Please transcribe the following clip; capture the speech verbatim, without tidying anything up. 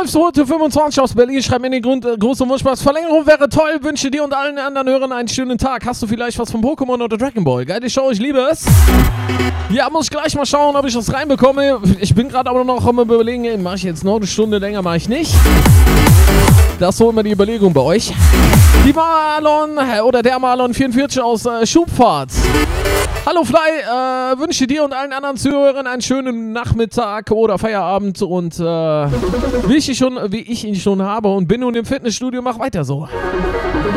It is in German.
Wolfsrote fünfundzwanzig aus Berlin schreibt mir den Grund, äh, großen Wunschpass. Verlängerung wäre toll, wünsche dir und allen anderen Hörern einen schönen Tag. Hast du vielleicht was von Pokémon oder Dragon Ball? Geile Show, ich liebe es. Ja, muss ich gleich mal schauen, ob ich das reinbekomme. Ich bin gerade aber noch am Überlegen, mache ich jetzt noch eine Stunde länger, mache ich nicht. Das ist so immer die Überlegung bei euch. Die Marlon, oder der Marlon vierundvierzig aus äh, Schubfahrt. Hallo Fly, äh, wünsche dir und allen anderen Zuhörern einen schönen Nachmittag oder Feierabend und äh, wie ich, schon, wie ich ihn schon habe und bin nun im Fitnessstudio, mach weiter so.